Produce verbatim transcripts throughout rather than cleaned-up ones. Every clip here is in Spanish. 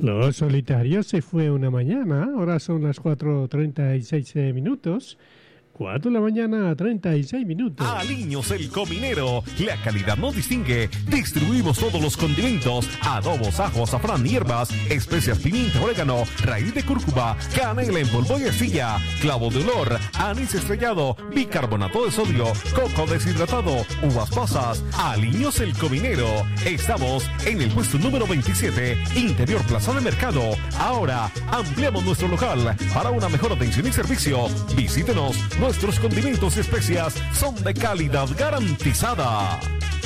Los Solitarios se fue una mañana, ahora son las cuatro treinta y seis minutos. cuatro de la mañana a treinta y seis minutos. Aliños el Cominero. La calidad nos distingue. Distribuimos todos los condimentos, adobos, ajo, azafrán, hierbas, especias, pimienta, orégano, raíz de cúrcuma, canela en polvo y astilla, clavo de olor, anís estrellado, bicarbonato de sodio, coco deshidratado, uvas pasas. Aliños el Cominero. Estamos en el puesto número veintisiete, Interior Plaza de Mercado. Ahora ampliamos nuestro local para una mejor atención y servicio. Visítenos. Nuestros condimentos y especias son de calidad garantizada.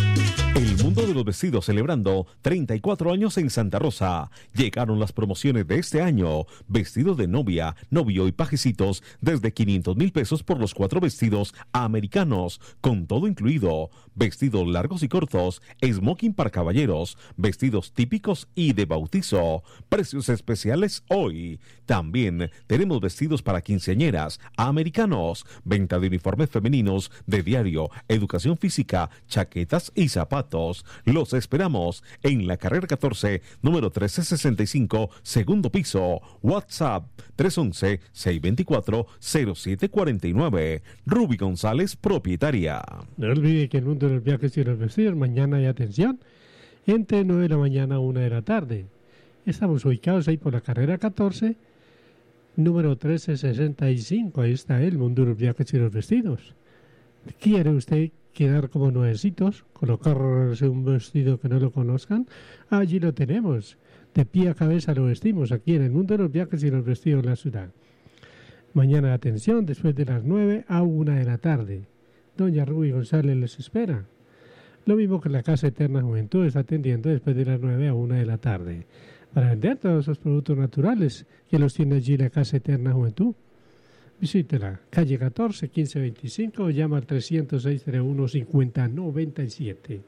El mundo de los vestidos celebrando treinta y cuatro años en Santa Rosa. Llegaron las promociones de este año. Vestidos de novia, novio y pajecitos desde quinientos mil pesos por los cuatro vestidos americanos, con todo incluido. Vestidos largos y cortos, smoking para caballeros, vestidos típicos y de bautizo. Precios especiales hoy. También tenemos vestidos para quinceañeras americanos, venta de uniformes femeninos de diario, educación física, chaquetas y zapatos. Los esperamos en la carrera catorce, número trece sesenta y cinco, segundo piso. WhatsApp tres once, seiscientos veinticuatro, cero siete cuarenta y nueve. Ruby González, propietaria. No olvide que el mundo de los viajes y los vestidos, mañana hay atención, entre nueve de la mañana a una de la tarde. Estamos ubicados ahí por la carrera catorce, número trece sesenta y cinco. Ahí está el mundo de los viajes y los vestidos. ¿Quiere usted quedar como nuevecitos, colocarse un vestido que no lo conozcan? Allí lo tenemos. De pie a cabeza lo vestimos aquí en el mundo de los viajes y los vestidos de la ciudad. Mañana atención, después de las nueve a una de la tarde. Doña Ruby González les espera. Lo mismo que la Casa Eterna Juventud está atendiendo después de las nueve a una de la tarde. Para vender todos esos productos naturales que los tiene allí la Casa Eterna Juventud. Visítela, calle catorce, quince veinticinco, o llama al trescientos seis, cero uno, cincuenta noventa y siete.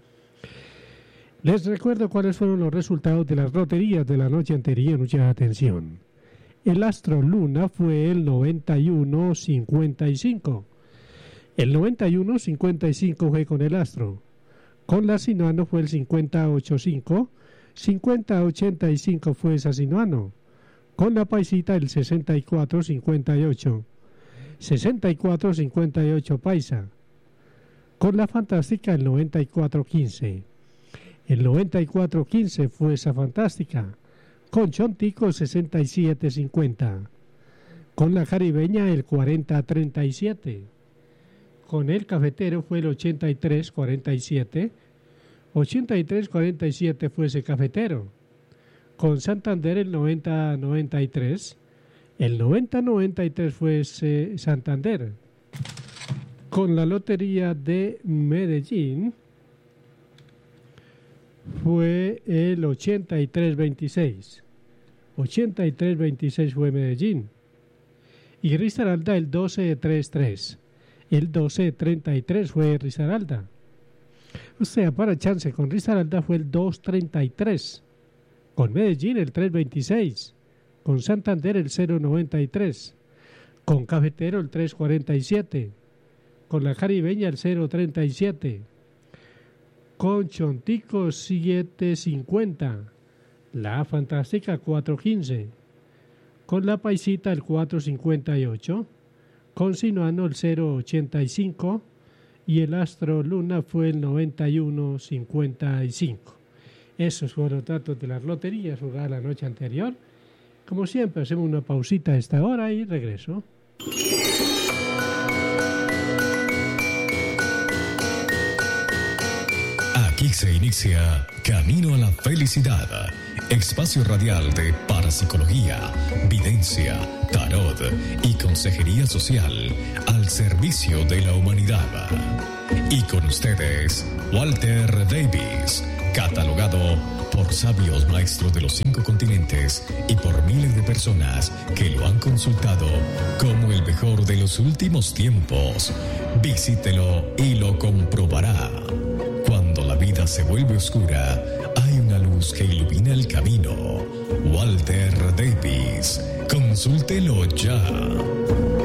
Les recuerdo cuáles fueron los resultados de las loterías de la noche anterior. Mucha atención. El Astro Luna fue el noventa y uno cincuenta y cinco. El noventa y uno cincuenta y cinco fue con el Astro. Con la Sinuano fue el cincuenta ochenta y cinco. cincuenta ochenta y cinco fue esa Sinuano. Con la Paisita el sesenta y cuatro cincuenta y ocho. sesenta y cuatro cincuenta y ocho Paisa. Con la Fantástica el noventa y cuatro quince. El noventa y cuatro quince fue esa Fantástica. Con Chontico sesenta y siete cincuenta. Con la Caribeña el cuarenta treinta y siete. Con el Cafetero fue el ochenta y tres cuarenta y siete. ochenta y tres cuarenta y siete fue ese Cafetero. Con Santander el noventa noventa y tres. El noventa noventa y tres fue ese Santander. Con la Lotería de Medellín fue el ochenta y tres veintiséis. ochenta y tres veintiséis fue Medellín. Y Risaralda el doce treinta y tres. El doce treinta y tres fue Risaralda. O sea, para chance, con Risaralda fue el dos treinta y tres. Con Medellín el tres veintiséis. Con Santander el cero noventa y tres. Con Cafetero el tres cuarenta y siete. Con la Caribeña el cero treinta y siete. Con Chontico siete cincuenta. La Fantástica cuatro quince. Con la Paisita el cuatro cincuenta y ocho. Con Sinuano el cero ochenta y cinco. Y el Astro Luna fue el noventa y uno cincuenta y cinco. Esos fueron los datos de las loterías jugadas la noche anterior. Como siempre, hacemos una pausita a esta hora y regreso. Aquí se inicia Camino a la Felicidad, espacio radial de parapsicología, videncia, tarot y consejería social al servicio de la humanidad. Y con ustedes, Walter Davis, catalogado por sabios maestros de los cinco continentes y por miles de personas que lo han consultado como el mejor de los últimos tiempos. Visítelo y lo comprobará. Cuando la vida se vuelve oscura, hay una luz que ilumina el camino. Walter Davis, consúltelo ya.